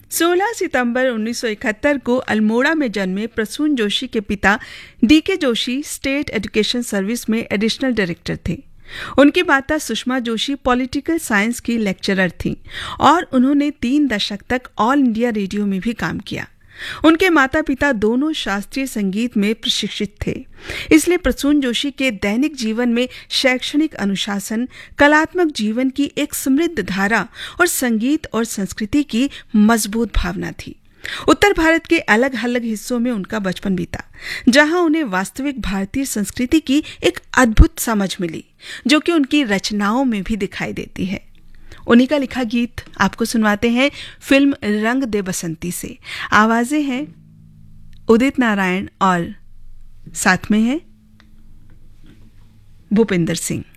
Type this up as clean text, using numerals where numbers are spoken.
16 सितंबर 1971 को अल्मोड़ा में जन्मे प्रसून जोशी के पिता DK Joshi state education service में एडिशनल डायरेक्टर थे। उनकी माता सुषमा जोशी पॉलिटिकल साइंस की लेक्चरर थीं और उन्होंने 3 दशक तक ऑल इंडिया रेडियो में भी काम किया। उनके माता पिता दोनों शास्त्रीय संगीत में प्रशिक्षित थे, इसलिए प्रसून जोशी के दैनिक जीवन में शैक्षणिक अनुशासन, कलात्मक जीवन की एक समृद्ध धारा और संगीत और संस्कृति की मजबूत भावना थी। उत्तर भारत के अलग अलग हिस्सों में उनका बचपन बीता, जहां उन्हें वास्तविक भारतीय संस्कृति की एक अद्भुत समझ मिली, जो कि उनकी रचनाओं में भी दिखाई देती है। उन्हीं का लिखा गीत आपको सुनवाते हैं फिल्म रंग दे बसंती से। आवाजें हैं उदित नारायण और साथ में है भूपिंदर सिंह।